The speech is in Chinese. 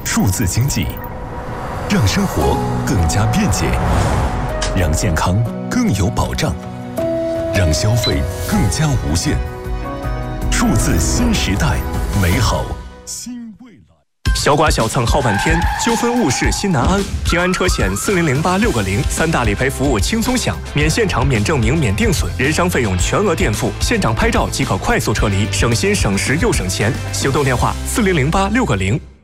数字经济，让生活更加便捷，让健康更有保障，让消费更加无限。数字新时代，美好新未来。 小剐小蹭耗半天，纠纷误事心难安。平安车险40086003大理赔服务轻松享，免现场、免证明、免定损，人伤费用全额垫付，现场拍照即可快速撤离，省心省时又省钱。行动电话400860。